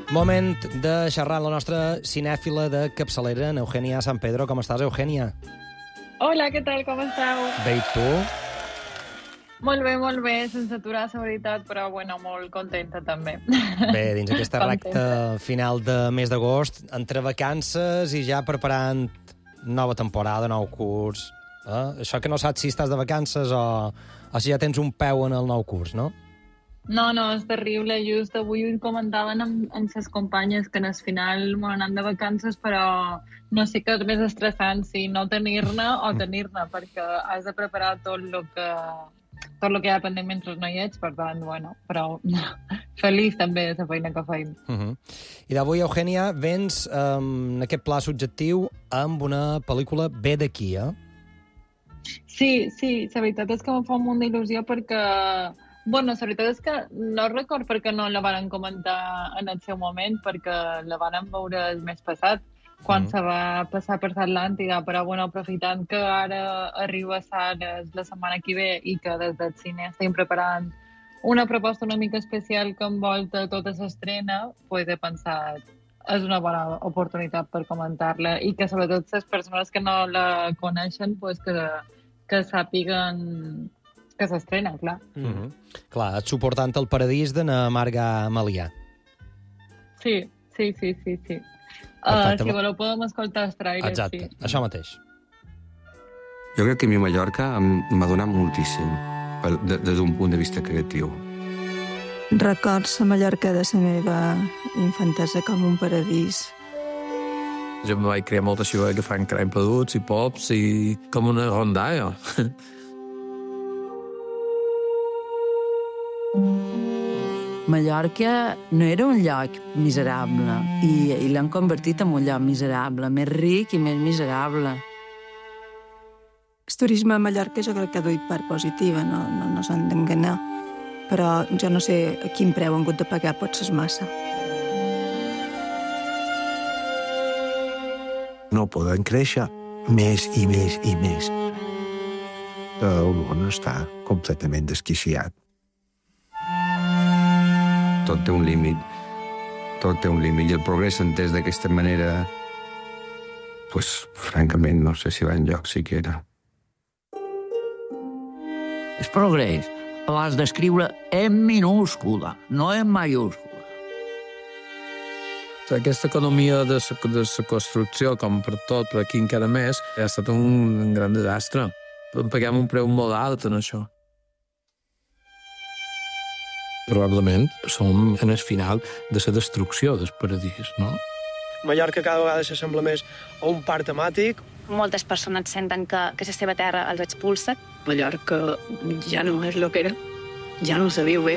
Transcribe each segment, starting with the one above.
Moment de xerrar amb la nostra cinèfila de capçalera, en Eugènia San Pedro. Com estàs, Eugènia? Hola, què tal? Com esteu? Bé, i tu? Molt bé, sense aturar, la veritat, però bueno, molt contenta també. Bé, dins aquesta recta final de mes d'agost, entre vacances i ja preparant nova temporada, nou curs. Això que no saps si estàs de vacances o si ja tens un peu en el nou curs, no? No, és terrible. Just avui ho comentaven amb ses companyes que al final m'han anat de vacances, però no sé què és més estressant, si no tenir-ne o tenir-ne, perquè has de preparar tot el que hi ha pendent mentre no hi ets, per tant, bueno, però feliç també de la feina que feim. I d'avui, Eugènia, vens en aquest pla subjectiu amb una pel·lícula bé d'aquí, eh? Sí, la veritat és que em fa molta il·lusió perquè bueno, la veritat és que no record perquè no la varen comentar en el seu moment, perquè la varen veure el mes passat, quan se va passar per l'Atlàntida, però bueno, aprofitant que ara arriba a sales la setmana que ve i que des del cine estem preparant una proposta una mica especial que envolta tota l'estrena, pues he pensat és una bona oportunitat per comentar-la i que sobretot les persones que no la coneixen pues que sàpiguen que s'estrena, clar. Clar, et suportant el paradís de na Marga Malià. Sí. Perfecte. Si voleu podem escoltar els trailers. Exacte, sí. això mateix. Jo crec que a mi Mallorca m'ha donat moltíssim des d'un punt de vista creatiu. Records la Mallorca de la meva infantesa com un paradís. Jo em vaig crear molta ciutat que fan crem peduts i pops i com una rondalla. Mallorca no era un lloc miserable i l'han convertit en un lloc miserable, més ric i més miserable. El turisme a Mallorca jo crec que ha duit part positiva, no s'han d'enganyar, però jo no sé a quin preu han hagut de pagar, potser és massa. No poden créixer més i més i més. El món està completament desquiciat. Tot té un límit. I el progrés entès d'aquesta manera, pues, francament, no sé si va enlloc siquiera. El progrés l'has d'escriure en minúscula, no en mayúscula. Aquesta economia de la construcció, com per tot, per aquí encara més, ha estat un gran desastre. Paguem un preu molt alt en això. Probablement som en el final de la destrucció del paradís, no? Mallorca cada vegada s'assembla més a un parc temàtic. Moltes persones senten que la seva terra els expulsa. Mallorca ja no és el que era, ja no se viu bé.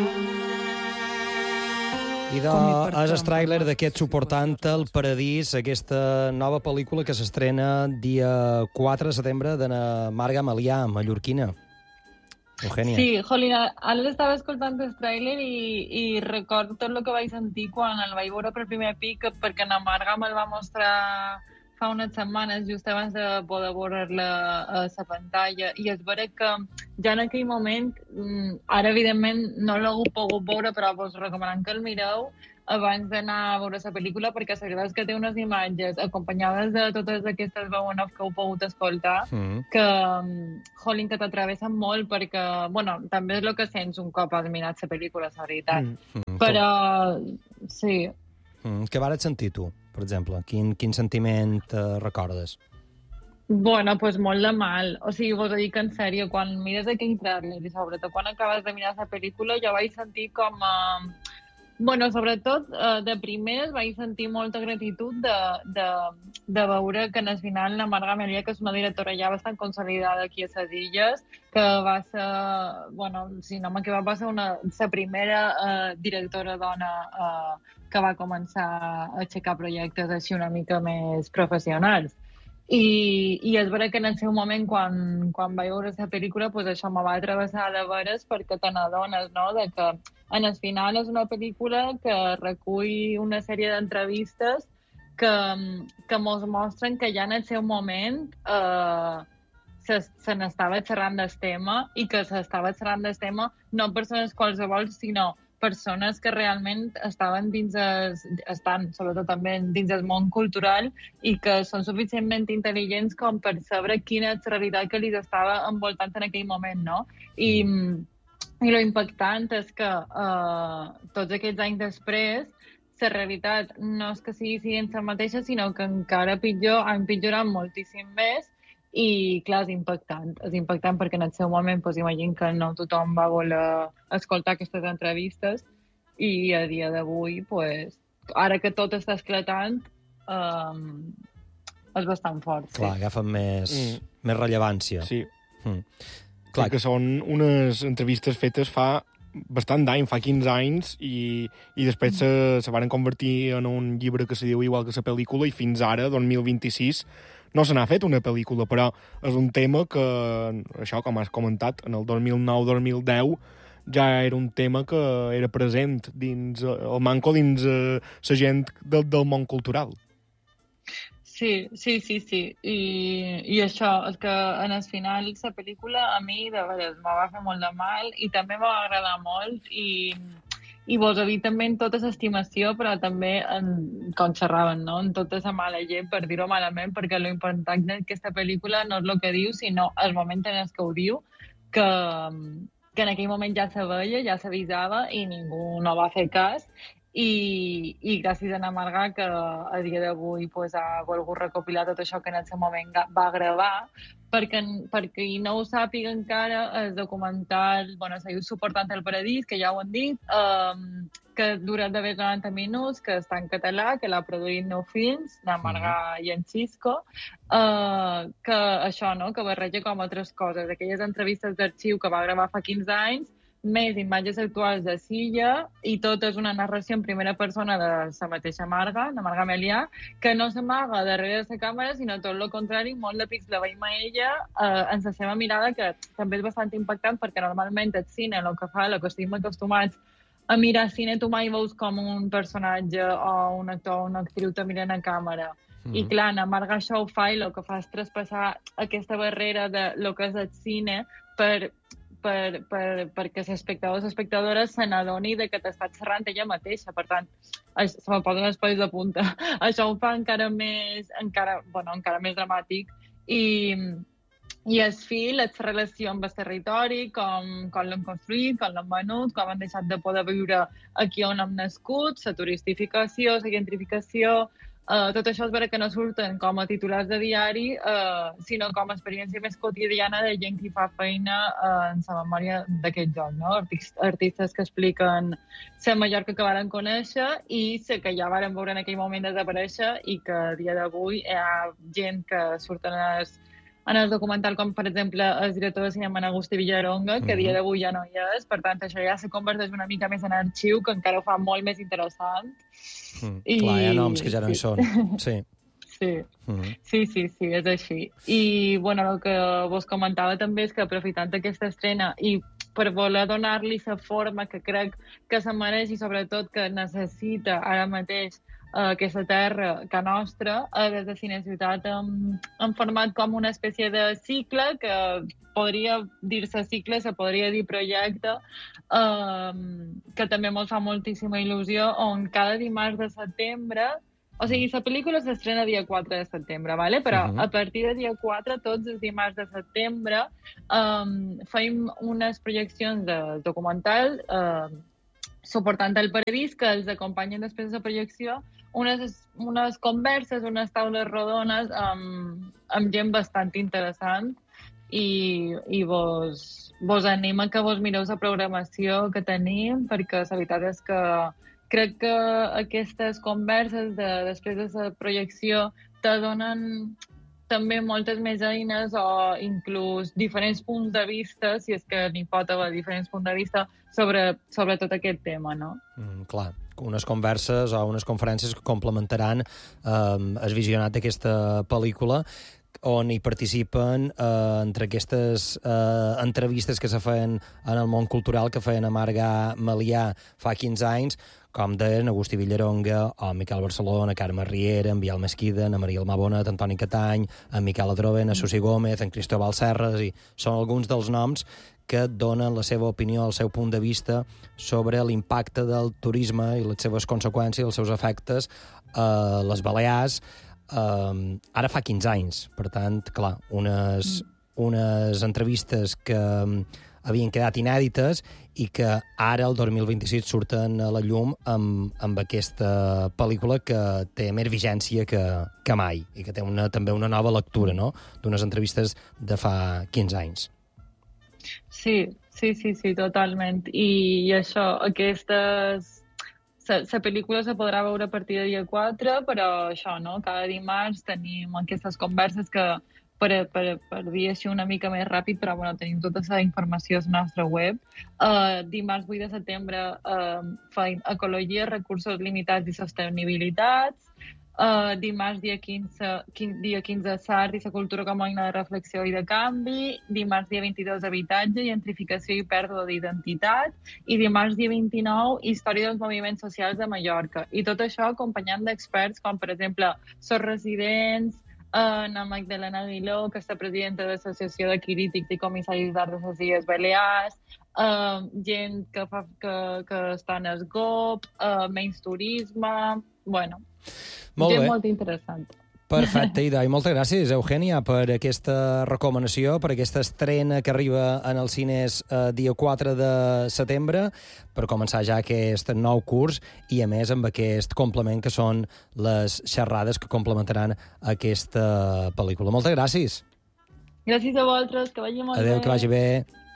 I és el tràiler d'aquest Suportant el paradís, aquesta nova pel·lícula que s'estrena dia 4 de setembre de na Marga Malià, mallorquina. Eugènia. Sí, jolín, ara estava escoltant el tràiler i recordo tot el que vaig sentir quan el vaig veure per primer pic, perquè na Marga me'l va mostrar fa unes setmanes, just abans de poder veure-la a la pantalla, i és vera que ja en aquell moment, ara evidentment no l'he pogut veure, però vos recomanant que el mireu abans d'anar a veure la pel·lícula, perquè la veritat és que té unes imatges acompanyades de totes aquestes veu en off que heu pogut escoltar, que, jolín, que t'atravessen molt, perquè, bueno, també és el que sents un cop has mirat la pel·lícula, la veritat. Però, sí. Què vares sentir tu, per exemple? Quin sentiment recordes? Bueno, pues molt de mal. O sigui, vos ho dic en sèrio, quan mires aquell tràiler i sobretot quan acabes de mirar la pel·lícula, jo vaig sentir com... Bueno, sobretot, de primeres vaig sentir molta gratitud de veure que al final la Marga Malià, que és una directora ja bastant consolidada aquí a les Illes, que va ser, bueno, si no m'equivoco, va ser la primera directora dona que va començar a aixecar projectes així una mica més professionals. I és vera que en el seu moment, quan vaig veure la pel·lícula, pues això me va travessar de veres, perquè te n'adones, no?, de que en el final és una pel·lícula que recull una sèrie d'entrevistes que mos mostren que ja en el seu moment se n'estava xerrant del tema i que s'estava xerrant del tema no persones qualsevol, sinó persones que realment estaven estan sobretot també dins el món cultural i que són suficientment intel·ligents com per saber quina és la realitat que li estava envoltant en aquell moment, no? I lo impactant és que tots aquests anys després la realitat no és que sigui la mateixa, sinó que encara pitjor, ha empitjorat moltíssim més i, clar, és impactant perquè en el seu moment, imagino que no tothom va voler escoltar aquestes entrevistes i a dia d'avui, ara que tot està esclatant, és bastant fort. Clar, agafen més rellevància. Sí. Clar que són unes entrevistes fetes fa bastant d'any, fa 15 anys, i després se van convertir en un llibre que se diu igual que la pel·lícula, i fins ara, 2026, no se n'ha fet una pel·lícula, però és un tema que, això, com has comentat, en el 2009-2010 ja era un tema que era present dins el manco dins la gent del món cultural. Sí. I això, és que en el final la pel·lícula a mi de veres me va fer molt de mal i també me va agradar molt i vos ha dit també en tota l'estimació, però també com xerraven, no? En tota la mala llet, per dir-ho malament, perquè l'important d'aquesta pel·lícula no és el que diu, sinó el moment en el que ho diu, que en aquell moment ja se veia, ja s'avisava i ningú no va fer cas. I gràcies a Ana Marga, que a dia d'avui ha volgut recopilar tot això que en el seu moment va gravar, perquè qui no ho sàpiga encara, el documental, se diu Suportant el Paradís, que ja ho han dit, que dura de 90 minuts, que està en català, que l'ha produït Nou Films, Ana Marga i en Xisco, que això, no?, que barreja com altres coses, aquelles entrevistes d'arxiu que va gravar fa 15 anys, més imatges actuals de Silla, i tot és una narració en primera persona de la mateixa Marga, de Marga Melià, que no s'amaga darrere de la càmera, sinó tot el contrari, molt de pics la veiem a ella en la seva mirada, que també és bastant impactant, perquè normalment el cine, el que que estem acostumats a mirar cine, tu mai veus com un personatge o un actor o una actriu te miren a càmera. I clar, Ana Marga això ho fa, i el que fa és traspassar aquesta barrera de lo que és el cine perquè l'espectador o l'espectadora se n'adoni que t'està xerrant ella mateixa. Per tant, se me posen els pells de punta. Això ho fa encara més dramàtic. I el fil, la relació amb el territori, com l'hem construït, com l'hem venut, com han deixat de poder viure aquí on hem nascut, la turistificació, la gentrificació. Tot això és vera que no surten com a titulars de diari, sinó com a experiència més quotidiana de gent que fa feina en la memòria d'aquest joc, no? Artistes que expliquen la Mallorca que varen conèixer i la que ja varen veure en aquell moment desaparèixer, i que a dia d'avui hi ha gent que surten en el documental, com per exemple el director de cinema Agustí Villaronga, que a dia d'avui ja no hi és. Per tant, això ja se converteix una mica més en arxiu, que encara ho fa molt més interessant. Clar, hi ha noms que ja no hi són. Sí, és així. I, el que vos comentava també és que, aprofitant aquesta estrena i per voler donar-li la forma que crec que se mereix i sobretot que necessita ara mateix aquesta terra que nostra, des de Cineciutat hem format com una espècie de cicle, que podria dir-se cicle, se podria dir projecte, que també ens fa moltíssima il·lusió, on cada dimarts de setembre, o sigui, la pel·lícula s'estrena dia 4 de setembre, ¿vale? Però a partir de dia 4, tots els dimarts de setembre, fem unes projeccions de documental Suportant el Paradís, que els acompanyen després de la projecció, unes converses, unes taules rodones amb gent bastant interessant, i vos anima que vos mireu la programació que tenim, perquè la veritat és que crec que aquestes converses després de la projecció te donen també moltes més eines o inclús diferents punts de vista, si és que n'hi pot haver diferents punts de vista sobre tot aquest tema, no? Clar, unes converses o unes conferències que complementaran el visionat d'aquesta pel·lícula, on hi participen entre aquestes entrevistes que se feien en el món cultural que feien a Marga Malià fa 15 anys, com deien Agustí Villaronga, o Miquel Barcelona, Carme Riera, en Biel Mesquida, en Maria Almà Bonet, Antoni Catany, en Miquel Adroven, en Susi Gómez, en Cristóbal Serres, i són alguns dels noms que donen la seva opinió, el seu punt de vista sobre l'impacte del turisme i les seves conseqüències, els seus efectes a les Balears, ara fa 15 anys. Per tant, clar, unes entrevistes que havien quedat inèdites i que ara, el 2026, surten a la llum amb aquesta pel·lícula que té més vigència que mai i que té també una nova lectura, no?, d'unes entrevistes de fa 15 anys. Sí, totalment. I això, la pel·lícula se podrà veure a partir del dia 4, però això, no? Cada dimarts tenim aquestes converses que, per dir així una mica més ràpid, però bueno, tenim tota la informació a la nostra web. Dimarts 8 de setembre feim Ecologia, Recursos Limitats i Sostenibilitats. Dimarts, dia 15, Sart i la cultura com a eina de reflexió i de canvi. Dimarts, dia 22, Habitatge, Gentrificació i pèrdua d'identitat. I dimarts, dia 29, Història dels moviments socials de Mallorca. I tot això acompanyant d'experts com, per exemple, Sos Residents, la Magdalena Aguiló, que és la presidenta de l'Associació de Crítics i Comissaris d'Art de les Illes Balears, gent que està en el GOP, menys turisme... Bueno, gent molt interessant. Perfecte, Ida. I moltes gràcies, Eugènia, per aquesta recomanació, per aquesta estrena que arriba en els cines dia 4 de setembre, per començar ja aquest nou curs i, a més, amb aquest complement que són les xerrades que complementaran aquesta pel·lícula. Moltes gràcies. Gràcies a vosaltres, que vagi molt bé. Adéu, que vagi bé.